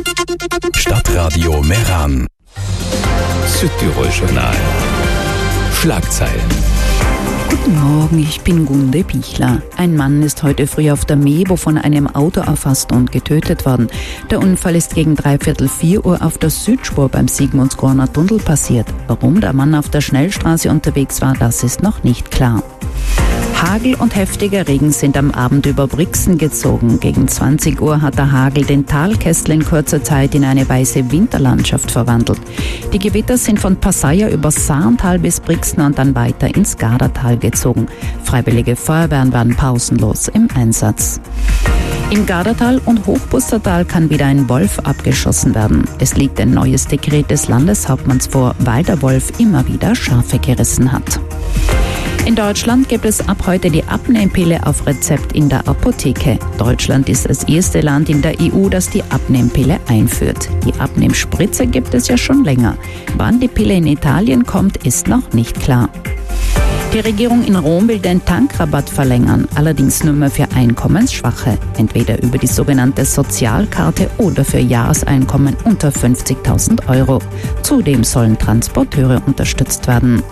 Stadtradio Meran. Südtirol-Journal. Schlagzeilen. Guten Morgen, ich bin Gunde Pichler. Ein Mann ist heute früh auf der Mebo von einem Auto erfasst und getötet worden. Der Unfall ist gegen 3:45 Uhr auf der Südspur beim Sigmundskorner Tunnel passiert. Warum der Mann auf der Schnellstraße unterwegs war, das ist noch nicht klar. Hagel und heftiger Regen sind am Abend über Brixen gezogen. Gegen 20 Uhr hat der Hagel den Talkessel in kurzer Zeit in eine weiße Winterlandschaft verwandelt. Die Gewitter sind von Passaia über Saarntal bis Brixen und dann weiter ins Gardatal gezogen. Freiwillige Feuerwehren waren pausenlos im Einsatz. Im Gardatal und Hochbustertal kann wieder ein Wolf abgeschossen werden. Es liegt ein neues Dekret des Landeshauptmanns vor, weil der Wolf immer wieder Schafe gerissen hat. In Deutschland gibt es ab heute die Abnehmpille auf Rezept in der Apotheke. Deutschland ist das erste Land in der EU, das die Abnehmpille einführt. Die Abnehmspritze gibt es ja schon länger. Wann die Pille in Italien kommt, ist noch nicht klar. Die Regierung in Rom will den Tankrabatt verlängern, allerdings nur mehr für Einkommensschwache. Entweder über die sogenannte Sozialkarte oder für Jahreseinkommen unter 50.000 Euro. Zudem sollen Transporteure unterstützt werden.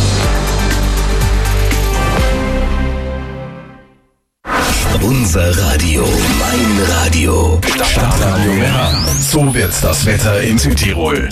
Unser Radio, mein Radio. Stadtradio Meran. So wird das Wetter in Südtirol.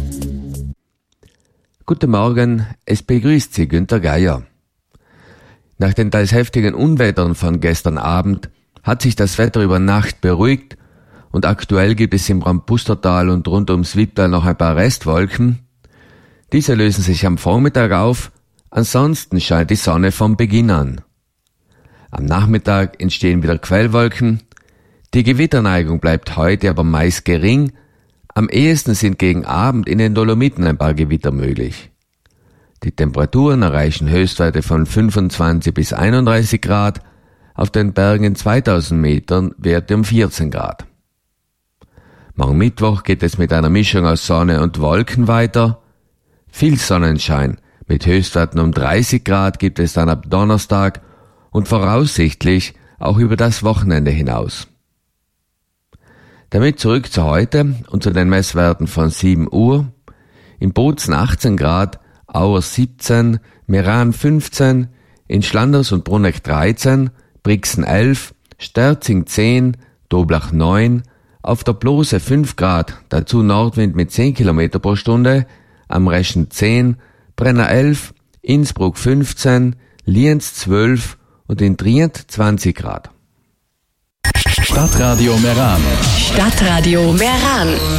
Guten Morgen, es begrüßt Sie Günther Geier. Nach den teils heftigen Unwettern von gestern Abend hat sich das Wetter über Nacht beruhigt und aktuell gibt es im Rampustertal und rund ums Wipptal noch ein paar Restwolken. Diese lösen sich am Vormittag auf, ansonsten scheint die Sonne vom Beginn an. Am Nachmittag entstehen wieder Quellwolken. Die Gewitterneigung bleibt heute aber meist gering. Am ehesten sind gegen Abend in den Dolomiten ein paar Gewitter möglich. Die Temperaturen erreichen Höchstwerte von 25 bis 31 Grad, auf den Bergen in 2000 Metern Werte um 14 Grad. Morgen Mittwoch geht es mit einer Mischung aus Sonne und Wolken weiter. Viel Sonnenschein mit Höchstwerten um 30 Grad gibt es dann ab Donnerstag und voraussichtlich auch über das Wochenende hinaus. Damit zurück zu heute und zu den Messwerten von 7 Uhr. In Bozen 18 Grad, Auer 17, Meran 15, in Schlanders und Bruneck 13, Brixen 11, Sterzing 10, Doblach 9, auf der Blose 5 Grad, dazu Nordwind mit 10 km pro Stunde, am Reschen 10, Brenner 11, Innsbruck 15, Lienz 12 und in Trient 20 Grad. Stadtradio Meran. Stadtradio Meran.